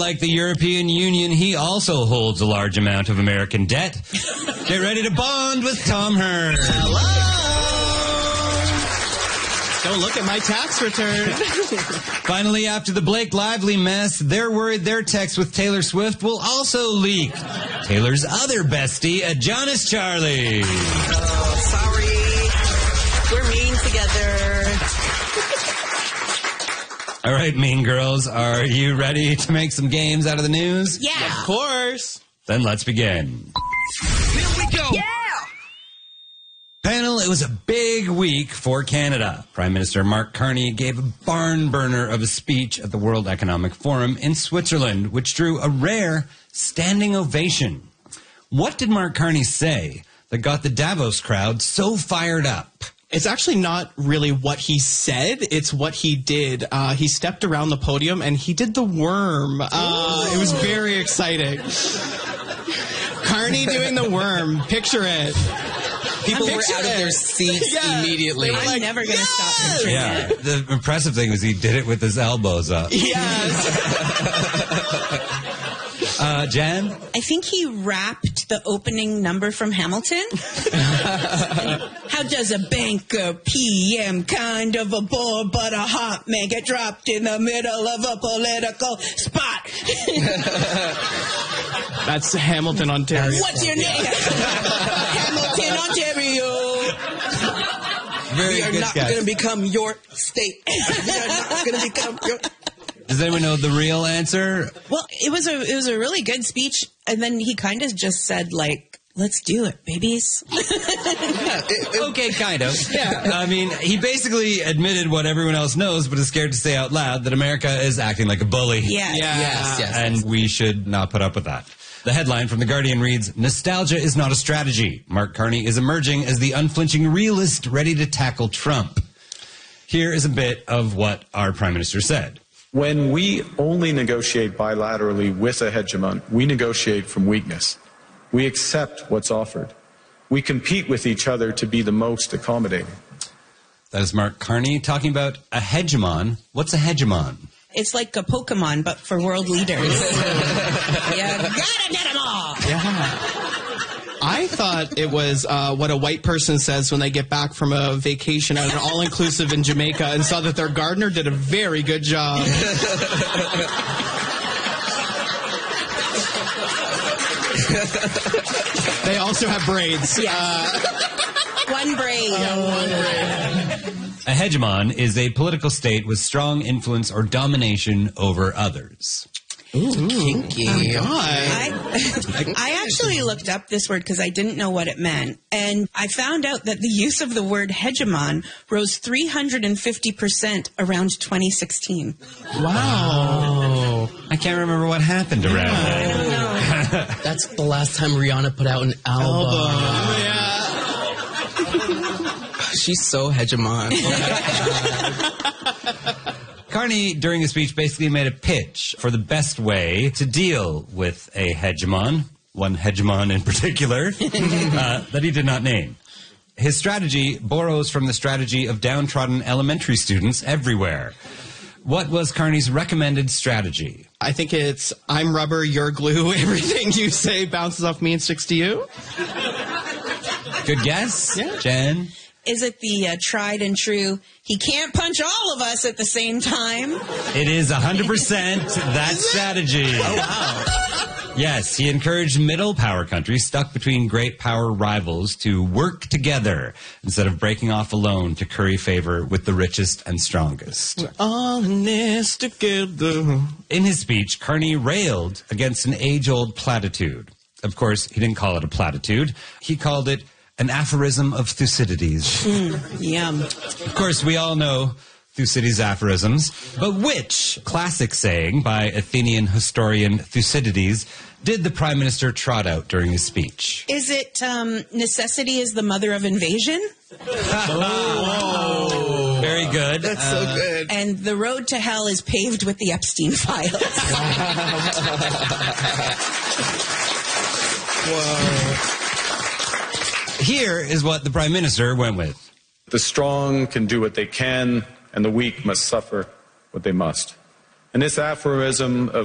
Like the European Union, he also holds a large amount of American debt. Get ready to bond with Tom Hearn. Don't look at my tax return. Finally, after the Blake Lively mess, they're worried their text with Taylor Swift will also leak. Taylor's other bestie, Adonis Charlie. Oh, sorry. We're mean together. All right, mean girls, are you ready to make some games out of the news? Yeah. Of course. Then let's begin. Here we go. Yeah. Panel, it was a big week for Canada. Prime Minister Mark Carney gave a barn burner of a speech at the World Economic Forum in Switzerland, which drew a rare standing ovation. What did Mark Carney say that got the Davos crowd so fired up? It's actually not really what he said. It's what he did. He stepped around the podium and he did the worm. It was very exciting. Carney doing the worm. Picture it. People were out of their seats immediately. I'm never going to stop picturing it. The impressive thing was he did it with his elbows up. Yes. Jan? I think he rapped the opening number from Hamilton. How does a banker PM kind of a bore but a hot man get dropped in the middle of a political spot? That's Hamilton, Ontario. What's your name? Hamilton, Ontario. Very We are good not guy. going to become your state. We are not going to become your... Does anyone know the real answer? Well, it was a really good speech, and then he kind of just said, like, let's do it, babies. Okay, kind of. Yeah. I mean, he basically admitted what everyone else knows, but is scared to say out loud that America is acting like a bully. Yeah. Yes. And we should not put up with that. The headline from The Guardian reads, "Nostalgia is not a strategy. Mark Carney is emerging as the unflinching realist ready to tackle Trump." Here is a bit of what our Prime Minister said. When we only negotiate bilaterally with a hegemon, we negotiate from weakness. We accept what's offered. We compete with each other to be the most accommodating. That is Mark Carney talking about a hegemon. What's a hegemon? It's like a Pokemon, but for world leaders. You gotta get them all. I thought it was what a white person says when they get back from a vacation at an all-inclusive in Jamaica and saw that their gardener did a very good job. They also have braids. One braid. A hegemon is a political state with strong influence or domination over others. Kinky. I actually looked up this word because I didn't know what it meant. And I found out that the use of the word hegemon rose 350% around 2016. Wow. I can't remember what happened around that. That's the last time Rihanna put out an album. Yeah. She's so hegemon. Carney, during his speech, basically made a pitch for the best way to deal with a hegemon, one hegemon in particular, that he did not name. His strategy borrows from the strategy of downtrodden elementary students everywhere. What was Carney's recommended strategy? I think it's, I'm rubber, you're glue, everything you say bounces off me and sticks to you. Good guess? Yeah. Jen? Is it the tried and true, he can't punch all of us at the same time? It is 100% that strategy. Oh, wow. Yes, he encouraged middle power countries stuck between great power rivals to work together instead of breaking off alone to curry favor with the richest and strongest. All in this together. In his speech, Carney railed against an age-old platitude. Of course, he didn't call it a platitude. He called it an aphorism of Thucydides. Yum. Of course, we all know Thucydides' aphorisms, but which classic saying by Athenian historian Thucydides did the Prime Minister trot out during his speech? Is it necessity is the mother of invasion? Oh, very good. That's so good. And the road to hell is paved with the Epstein files. Whoa. Here is what the Prime Minister went with. The strong can do what they can, and the weak must suffer what they must. And this aphorism of